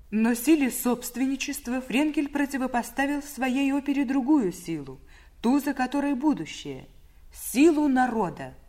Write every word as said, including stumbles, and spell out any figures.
Но силе собственничества Френкель противопоставил в своей опере другую силу, ту, за которой будущее – силу народа.